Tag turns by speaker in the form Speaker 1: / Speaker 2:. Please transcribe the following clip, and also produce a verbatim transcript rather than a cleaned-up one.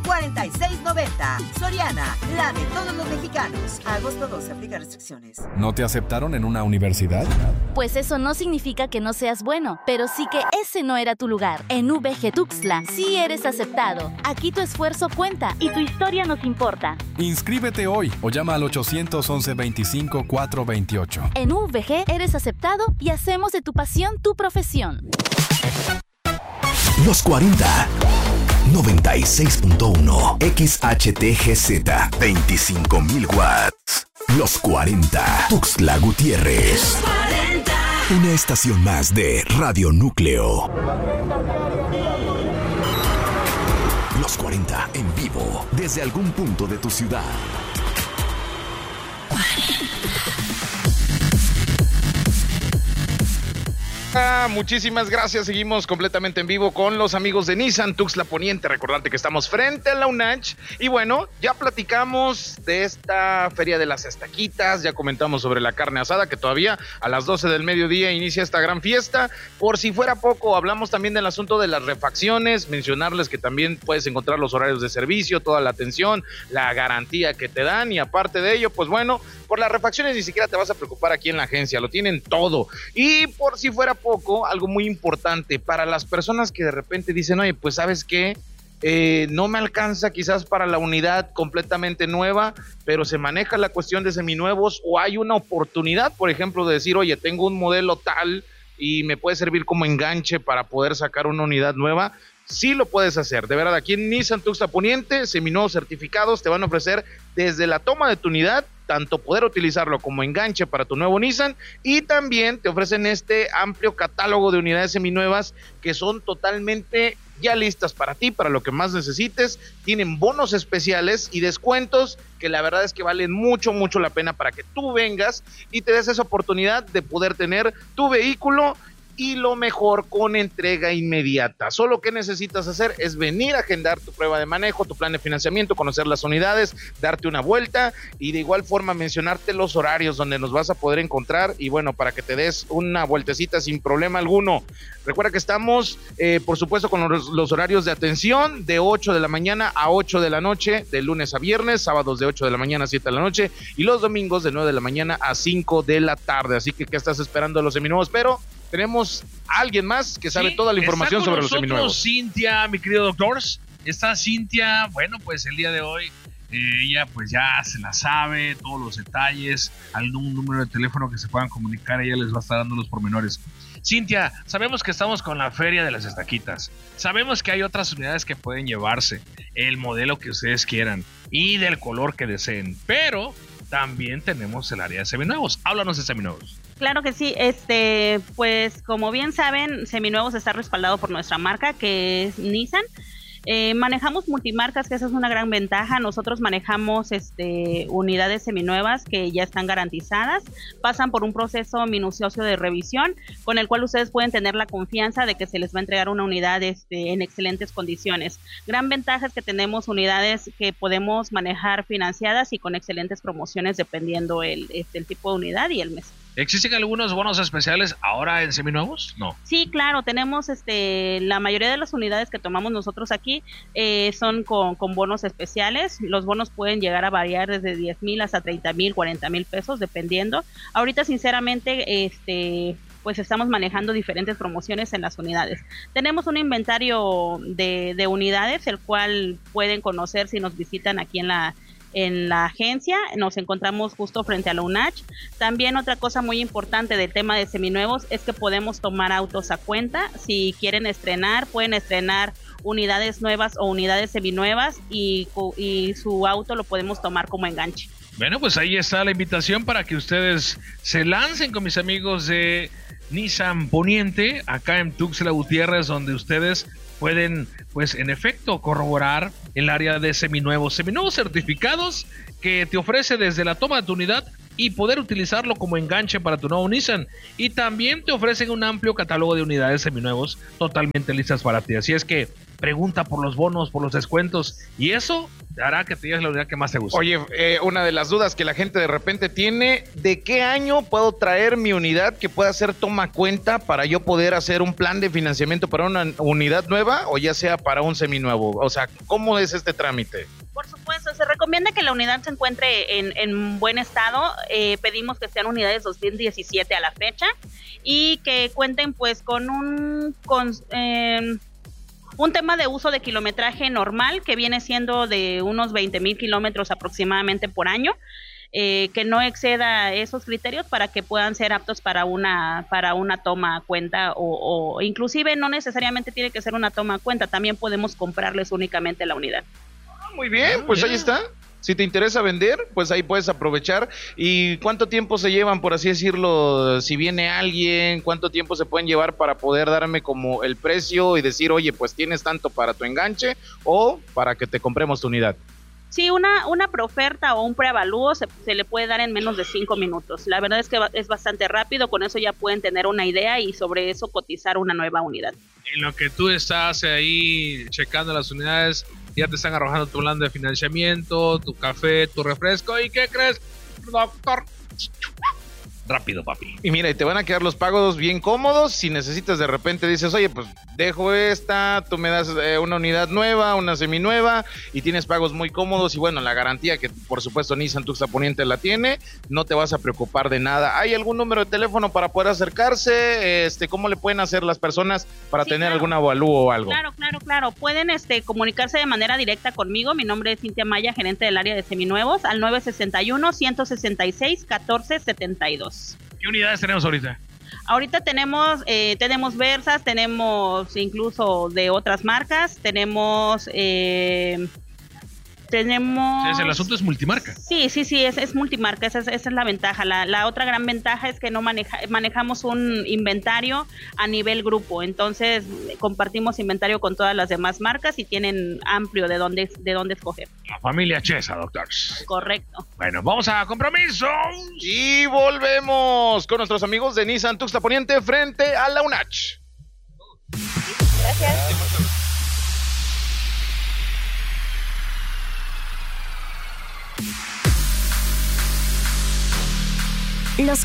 Speaker 1: cuarenta y seis noventa. Soriana, la de todos los mexicanos. Agosto doce, aplica restricciones.
Speaker 2: ¿No te aceptaron en una universidad?
Speaker 3: Pues eso no significa que no seas bueno, pero sí que ese no era tu lugar. En U V G Tuxtla sí eres aceptado. Aquí tu esfuerzo cuenta y tu historia nos importa.
Speaker 2: Inscríbete hoy o llama al ochocientos once veinticinco cuatrocientos veintiocho.
Speaker 3: En U V G eres aceptado y hacemos de tu pasión tu profesión.
Speaker 4: Los cuarenta. noventa y seis punto uno. X H T G Z. veinticinco mil watts. Los cuarenta. Tuxtla Gutiérrez. Los cuarenta. Una estación más de Radio Núcleo. Los cuarenta en vivo. Desde algún punto de tu ciudad.
Speaker 5: Ah, muchísimas gracias. Seguimos completamente en vivo con los amigos de Nissan Tuxtla Poniente. Recordarte que estamos frente a la UNACH. Y bueno, ya platicamos de esta feria de las estaquitas. Ya comentamos sobre la carne asada, que todavía a las doce del mediodía inicia esta gran fiesta. Por si fuera poco, hablamos también del asunto de las refacciones. Mencionarles que también puedes encontrar los horarios de servicio, toda la atención, la garantía que te dan. Y aparte de ello, pues bueno, por las refacciones ni siquiera te vas a preocupar aquí en la agencia. Lo tienen todo. Y por si fuera poco, algo muy importante para las personas que de repente dicen, oye, pues ¿sabes qué? Eh, no me alcanza quizás para la unidad completamente nueva, pero se maneja la cuestión de seminuevos, o hay una oportunidad, por ejemplo, de decir, oye, tengo un modelo tal y me puede servir como enganche para poder sacar una unidad nueva. Sí lo puedes hacer, de verdad. Aquí en Nissan Tuxtla Poniente, seminuevos certificados te van a ofrecer desde la toma de tu unidad, tanto poder utilizarlo como enganche para tu nuevo Nissan, y también te ofrecen este amplio catálogo de unidades seminuevas que son totalmente ya listas para ti, para lo que más necesites. Tienen bonos especiales y descuentos que la verdad es que valen mucho, mucho la pena para que tú vengas y te des esa oportunidad de poder tener tu vehículo, y lo mejor, con entrega inmediata. Solo que necesitas hacer es venir a agendar tu prueba de manejo, tu plan de financiamiento, conocer las unidades, darte una vuelta y de igual forma mencionarte los horarios donde nos vas a poder encontrar, y bueno, para que te des una vueltecita sin problema alguno. Recuerda que estamos, eh, por supuesto, con los, los horarios de atención de ocho de la mañana a ocho de la noche, de lunes a viernes, sábados de ocho de la mañana a siete de la noche, y los domingos de nueve de la mañana a cinco de la tarde. Así que, ¿qué estás esperando de los seminuevos? Pero tenemos a alguien más que sabe sí, toda la información sobre los seminuevos.
Speaker 6: Cintia, mi querido doctor. Está Cintia, bueno, pues el día de hoy eh, ella pues ya se la sabe, todos los detalles, algún número de teléfono que se puedan comunicar, ella les va a estar dando los pormenores. Cintia, sabemos que estamos con la feria de las estaquitas, sabemos que hay otras unidades que pueden llevarse, el modelo que ustedes quieran y del color que deseen, pero también tenemos el área de seminuevos. Háblanos de seminuevos.
Speaker 7: Claro que sí, este, pues como bien saben, Seminuevos está respaldado por nuestra marca, que es Nissan. Eh, manejamos multimarcas, que esa es una gran ventaja. Nosotros manejamos este, unidades seminuevas que ya están garantizadas, pasan por un proceso minucioso de revisión, con el cual ustedes pueden tener la confianza de que se les va a entregar una unidad este, en excelentes condiciones. Gran ventaja es que tenemos unidades que podemos manejar financiadas y con excelentes promociones dependiendo el, este, el tipo de unidad y el mes.
Speaker 6: ¿Existen algunos bonos especiales ahora en seminuevos? No.
Speaker 7: Sí, claro, tenemos este la mayoría de las unidades que tomamos nosotros aquí eh, son con, con bonos especiales. Los bonos pueden llegar a variar desde diez mil hasta treinta mil, cuarenta mil pesos, dependiendo. Ahorita, sinceramente, este pues estamos manejando diferentes promociones en las unidades. Tenemos un inventario de, de unidades, el cual pueden conocer si nos visitan aquí en la en la agencia. Nos encontramos justo frente a la UNACH. También otra cosa muy importante del tema de seminuevos es que podemos tomar autos a cuenta. Si quieren estrenar, pueden estrenar unidades nuevas o unidades seminuevas y, y su auto lo podemos tomar como enganche.
Speaker 6: Bueno, pues ahí está la invitación para que ustedes se lancen con mis amigos de Nissan Poniente, acá en Tuxtla Gutiérrez, donde ustedes pueden, pues en efecto, corroborar el área de seminuevos, seminuevos certificados que te ofrece desde la toma de tu unidad y poder utilizarlo como enganche para tu nuevo Nissan. Y también te ofrecen un amplio catálogo de unidades seminuevos totalmente listas para ti. Así es que pregunta por los bonos, por los descuentos, y eso hará que te lleves la unidad que más te guste.
Speaker 5: Oye, eh, una de las dudas que la gente de repente tiene, ¿de qué año puedo traer mi unidad que pueda ser toma cuenta para yo poder hacer un plan de financiamiento para una unidad nueva o ya sea para un seminuevo? O sea, ¿cómo es este trámite?
Speaker 7: Por supuesto, se recomienda que la unidad se encuentre en, en buen estado. Eh, pedimos que sean unidades dos mil diecisiete a la fecha y que cuenten pues con un... Con, eh, Un tema de uso de kilometraje normal que viene siendo de unos veinte mil kilómetros aproximadamente por año, eh, que no exceda esos criterios para que puedan ser aptos para una para una toma a cuenta o, o inclusive no necesariamente tiene que ser una toma a cuenta, también podemos comprarles únicamente la unidad.
Speaker 5: Ah, muy bien, ah, pues bien. Ahí está. Si te interesa vender, pues ahí puedes aprovechar. ¿Y cuánto tiempo se llevan, por así decirlo, si viene alguien? ¿Cuánto tiempo se pueden llevar para poder darme como el precio y decir, oye, pues tienes tanto para tu enganche o para que te compremos tu unidad?
Speaker 7: Sí, una, una preoferta o un preavalúo se, se le puede dar en menos de cinco minutos. La verdad es que es bastante rápido, con eso ya pueden tener una idea y sobre eso cotizar una nueva unidad.
Speaker 6: En lo que tú estás ahí checando las unidades, ya te están arrojando tu plan de financiamiento, tu café, tu refresco. ¿Y qué crees, doctor? Rápido, papi.
Speaker 5: Y mira, y te van a quedar los pagos bien cómodos. Si necesitas de repente dices, oye, pues dejo esta, tú me das eh, una unidad nueva, una seminueva y tienes pagos muy cómodos y bueno, la garantía que por supuesto Nissan Tuxtla Poniente la tiene, no te vas a preocupar de nada. ¿Hay algún número de teléfono para poder acercarse? Este, ¿cómo le pueden hacer las personas para sí, tener
Speaker 7: claro.
Speaker 5: algún avalúo o algo?
Speaker 7: Claro, claro, claro. Pueden este, comunicarse de manera directa conmigo. Mi nombre es Cintia Maya, gerente del área de seminuevos, al nueve seis uno, uno seis seis, uno cuatro siete dos.
Speaker 6: ¿Qué unidades tenemos ahorita?
Speaker 7: Ahorita tenemos eh, tenemos Versas, tenemos incluso de otras marcas, tenemos eh, tenemos...
Speaker 6: Entonces, el asunto es multimarca.
Speaker 7: Sí, sí, sí, es, es multimarca, esa es, esa es la ventaja. La, la otra gran ventaja es que no maneja, manejamos un inventario a nivel grupo, entonces compartimos inventario con todas las demás marcas y tienen amplio de dónde, de dónde escoger.
Speaker 6: La familia Chesa, doctores.
Speaker 7: Correcto.
Speaker 6: Bueno, vamos a compromisos.
Speaker 5: Y volvemos con nuestros amigos de Nissan Tuxtla Poniente frente a la UNACH.
Speaker 7: Gracias.
Speaker 3: Los